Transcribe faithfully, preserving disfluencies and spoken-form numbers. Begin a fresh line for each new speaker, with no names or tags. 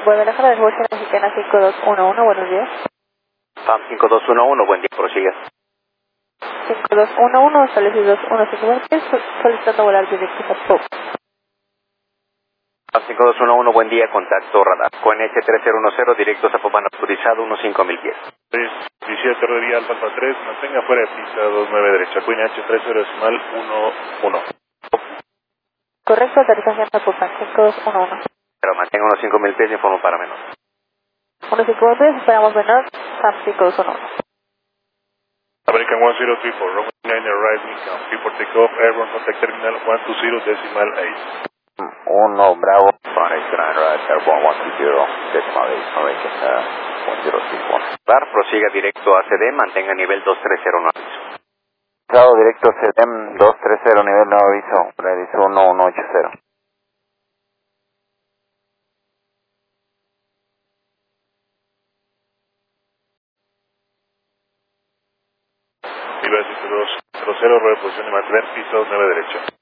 Guadalajara del Bolsa Mexicana cinco dos uno uno, buenos días.
P A M cinco dos uno uno, buen día, prosiga.
cinco dos uno uno, establecidos uno cinco tres, solicitando volar directo a Pop.
P A M cinco dos uno uno, buen día, contacto radar. Con H tres cero uno cero, directo a Zapopan, autorizado uno cinco mil pies.
diecisiete Rodríguez Alfa Alfa tres, mantenga fuera de pista dos nueve derecha, Queen H tres cero decimal uno uno.
Correcto, aterrizaje en Zapopan, cinco dos uno uno.
Pero mantenga unos cinco mil pies, informo para menos.
uno cinco mil pies, esperamos menor, P A M cinco dos uno uno.
American one zero three four, runway nine arriving, count three for takeoff, airborne contact terminal one two zero decimal eight.
uno, Bravo. Forex nine right, airborne one two zero decimal eight, American one zero three four. Bar, prosiga directo a C D, mantenga nivel dos tres cero nueve aviso.
Bravo, directo C D M dos tres cero, nivel nuevo aviso, Redis uno uno ocho cero.
Nivel cinco dos cero cero, reposición y mantener pista dos nueve derecha.